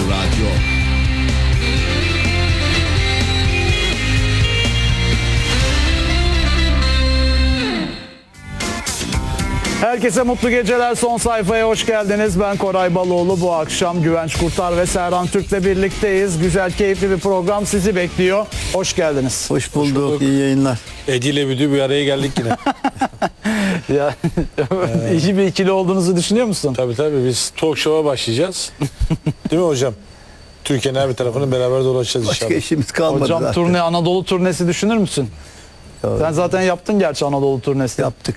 Radyo. Herkese mutlu geceler. Son sayfaya hoş geldiniz. Ben Koray Baloğlu. Bu akşam Güvenç Kurtar ve Serhan Türk'le birlikteyiz. Güzel, keyifli bir program sizi bekliyor. Hoş geldiniz. Hoş bulduk. İyi yayınlar. Edi ile Büdü bir araya geldik yine. Ya, iyi bir ikili olduğunuzu düşünüyor musun? Tabii biz talk show'a başlayacağız. Değil mi hocam? Türkiye'nin her bir tarafını beraber dolaşacağız Başka inşallah. işimiz kalmadı Hocam zaten. turne, Anadolu turnesi düşünür müsün? Evet. Sen zaten yaptın gerçi Anadolu turnesi. Yaptık.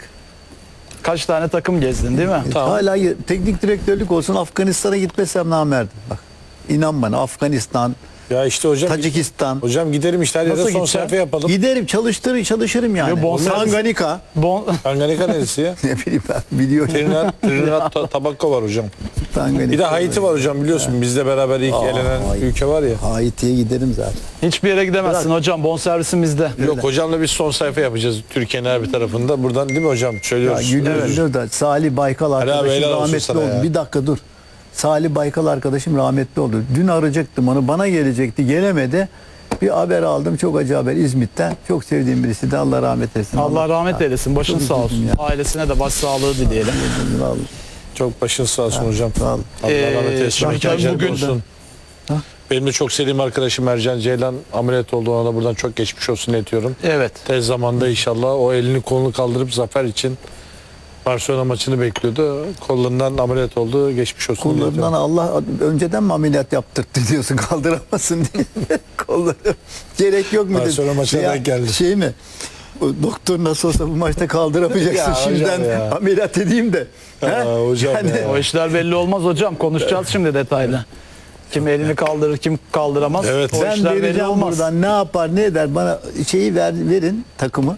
Kaç tane takım gezdin değil mi? Tamam. Hala teknik direktörlük olsun, Afganistan'a gitmesem namerdim. Bak. İnan bana, Afganistan, Ya işte hocam. Tacikistan. Hocam gidelim işte her yerde Nasıl son gideceksin? sayfa yapalım. Giderim, çalışırım yani. Yo, bonservis- Tanganyika. Tanganyika neresi ya? Ne bileyim ben, biliyorum. Trinidad Tobago var hocam. Tanganyika. Bir de Haiti var hocam, biliyorsun bizle beraber ilk elenen Haiti. ülke var ya. Haiti'ye giderim zaten. Hiçbir yere gidemezsin hocam. Bonservisin bizde. Yok hocamla biz son sayfa yapacağız Türkiye'nin her bir tarafında. Buradan değil mi hocam? Ya Söylüyoruz. gülüyor da Salih Baykal abi, arkadaşım helal olsun rahmetli sana oldu. ya. Bir dakika dur. Salih Baykal arkadaşım rahmetli oldu. Dün arayacaktım onu. Bana gelecekti. Gelemedi. Bir haber aldım. Çok acı haber İzmit'ten. Çok sevdiğim birisi de Allah rahmet eylesin. Allah rahmet eylesin. Başın Çok sağ olsun. üzüldüm ya. Ailesine de başsağlığı dileyelim. Vallahi. Çok başın sağ olsun hocam. Sağ ol. Allah rahmet eylesin. Şimdi Mekan cennet bugün- olsun. Benim de çok sevdiğim arkadaşım Ercan Ceylan ameliyat oldu. Ona da buradan çok geçmiş olsun iletiyorum. Evet. Tez zamanda inşallah o elini kolunu kaldırıp zafer için Barcelona maçını bekliyordu. Kolundan ameliyat oldu. Geçmiş olsun Kollarından iletiyorum. Allah önceden mi ameliyat yaptırttı diyorsun kaldıramazsın diye. Kolları gerek yok mu dedi. Barcelona maçına denk geldi. Şey mi? O doktor nasıl olsa bu maçta kaldıramayacaksın. Ya hocam Şimdiden ya. ameliyat edeyim de. Ya hocam ya. O işler belli olmaz hocam. Konuşacağız şimdi detaylı. Kim elini kaldırır, kim kaldıramaz. Evet. O Ben işler belli vereceğim olmaz. buradan ne yapar ne eder bana şeyi verin takımı.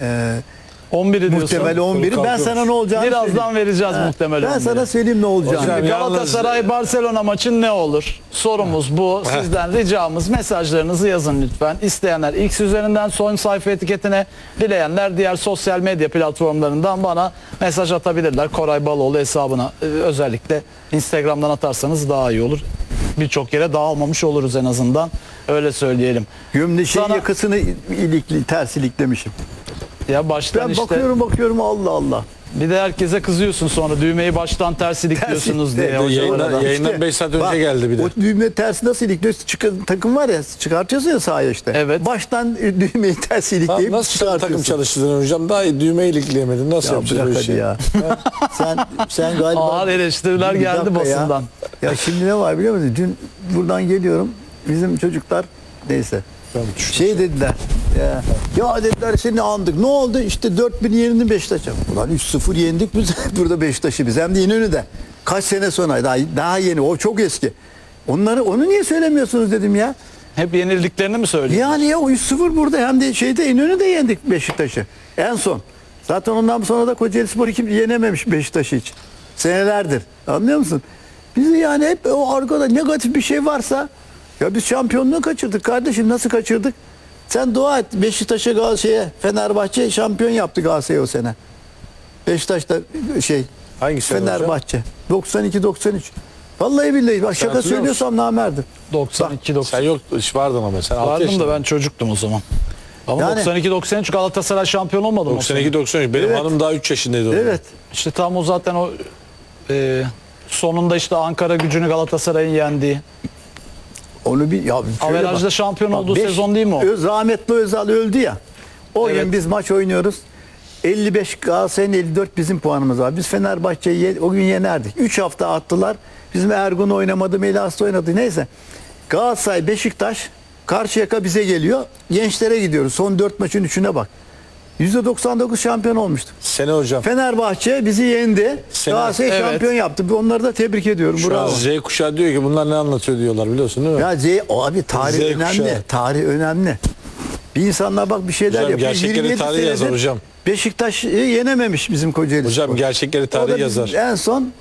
11'i diyorsun. Muhtemel 11'i. Ben kalkıyormuş. sana ne olacağını Birazdan söyleyeyim. vereceğiz muhtemelen. Ben sana söyleyeyim ne olacağını. Hocam, Galatasaray Barcelona maçı ne olur? Sorumuz bu. Sizden ricamız mesajlarınızı yazın lütfen. İsteyenler X üzerinden son sayfa etiketine, dileyenler diğer sosyal medya platformlarından bana mesaj atabilirler. Koray Baloğlu hesabına özellikle Instagram'dan atarsanız daha iyi olur. Birçok yere dağılmamış oluruz en azından. Öyle söyleyelim. Gömle Sana- yakasını ters iliklemişim. Ya baştan Ben işte bakıyorum Allah Allah. bir de herkese kızıyorsun sonra düğmeyi baştan ters ilikliyorsunuz diye. ilikle. hocalara da. Yayından 5 saat önce geldi bir de. O düğme tersi nasıl ilikliyorsun? Takım var ya çıkartıyorsun ya sahaya işte. Evet. Baştan düğmeyi ters Tamam, ilikleyip nasıl takım çıkartıyorsun. çalıştırdın hocam? Daha iyi düğme ilikleyemedin. Nasıl Ya yapacağız bırak bu hadi işi? ya. sen galiba... Ağır eleştiriler Bir geldi dakika ya. basından. Ya şimdi ne var biliyor musun? Dün buradan geliyorum. Bizim çocuklar neyse. Şey dediler. Ya dediler seni andık. Ne oldu? İşte 4-1 yenildi Beşiktaş'a. Ulan 3-0 yendik biz burada Beşiktaş'ı biz. Hem de İnönü'de. Kaç sene sonra daha yeni. O çok eski. Onu niye söylemiyorsunuz dedim ya. Hep yenildiklerini mi söylüyorsun? Yani ya o 3-0 burada hem de şeyde İnönü'de yendik Beşiktaş'ı. En son. Zaten ondan sonra da Kocaelispor kim yenememiş Beşiktaş'ı hiç. Senelerdir. Anlıyor musun? Bizi yani hep o arkada negatif bir şey varsa ya biz şampiyonluğu kaçırdık kardeşim. Nasıl kaçırdık? Sen dua et. Beşiktaş'a Fenerbahçe şampiyon yaptı Galatasaray'ı o sene. Beşiktaş'ta Hangi sene Fenerbahçe. 92-93. Vallahi billahi bak şaka hatırlıyor musun? söylüyorsam namerdim. 92 Sen 90. yok vardın ama sen 6 Vardım yaşında. da ben çocuktum o zaman. Ama Yani- 92 93 Galatasaray şampiyon olmadı mı? o sene? 92-93. Benim Evet. hanım daha 3 yaşındaydı o zaman. Evet. İşte tam o zaten o sonunda işte Ankara Gücü'nü Galatasaray'ın yendiği. Onu bir ya şöyle Averajda bak. şampiyon Bak, olduğu beş- sezon değil mi o? Rahmetli Özal öldü ya. O Evet. gün biz maç oynuyoruz. 55 Galatasaray'ın 54 bizim puanımız var. Biz Fenerbahçe'yi o gün yenerdik. 3 hafta attılar. Bizim Ergun oynamadı, Melas oynadı. Neyse. Galatasaray, Beşiktaş, Karşıyaka bize geliyor. Gençlere gidiyoruz. Son 4 maçın 3'üne bak. %99 şampiyon olmuştuk. Sene hocam. Fenerbahçe bizi yendi. Galatasaray Evet. şampiyon yaptı. Onları da tebrik ediyorum. Şu Bravo. an Z kuşağı diyor ki bunlar ne anlatıyor diyorlar biliyorsun değil mi? Ya abi tarih Z önemli. kuşağı. Tarih önemli. Bir insanlar bak bir şeyler Hocam, yapıyor. gerçekleri 27 tarih yazar senedir hocam. Beşiktaş yenememiş bizim Kocaeli. Hocam Spor. gerçekleri O da tarih biz yazar. En son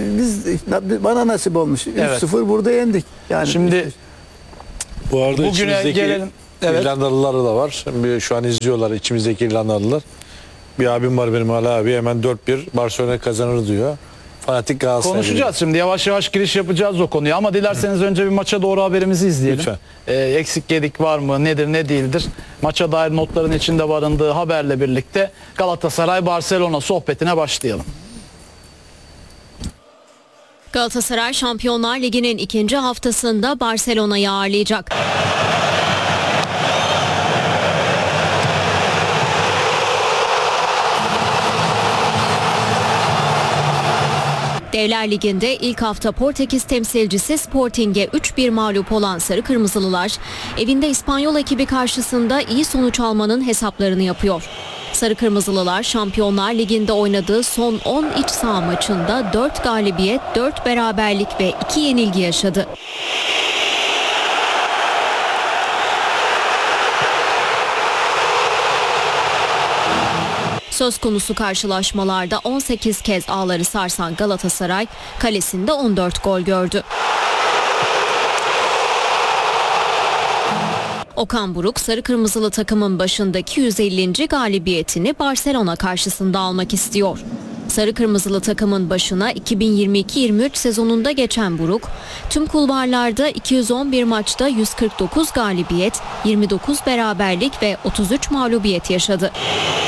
bana nasip olmuş. Evet. 3-0 burada yendik. Yani Şimdi Bu arada bugüne içimizdeki gelelim. Evet. İrlandalılar da var. Şu an izliyorlar içimizdeki İrlandalılar. Bir abim var benim hala abi hemen 4-1 Barcelona kazanır diyor. Fanatik Galatasaray. Konuşacağız şimdi, yavaş yavaş giriş yapacağız o konuya ama dilerseniz önce bir maça doğru haberimizi izleyelim. Lütfen. Eksik gedik var mı, nedir ne değildir, maça dair notların içinde barındığı haberle birlikte Galatasaray-Barcelona sohbetine başlayalım. Galatasaray Şampiyonlar Ligi'nin ikinci haftasında Barcelona'yı ağırlayacak. Devler Ligi'nde ilk hafta Portekiz temsilcisi Sporting'e 3-1 mağlup olan Sarı Kırmızılılar, evinde İspanyol ekibi karşısında iyi sonuç almanın hesaplarını yapıyor. Sarı Kırmızılılar Şampiyonlar Ligi'nde oynadığı son 10 iç saha maçında 4 galibiyet, 4 beraberlik ve 2 yenilgi yaşadı. Söz konusu karşılaşmalarda 18 kez ağları sarsan Galatasaray kalesinde 14 gol gördü. Okan Buruk, Sarı Kırmızılı takımın başındaki 150. galibiyetini Barcelona karşısında almak istiyor. Sarı Kırmızılı takımın başına 2022-23 sezonunda geçen Buruk, tüm kulvarlarda 211 maçta 149 galibiyet, 29 beraberlik ve 33 mağlubiyet yaşadı.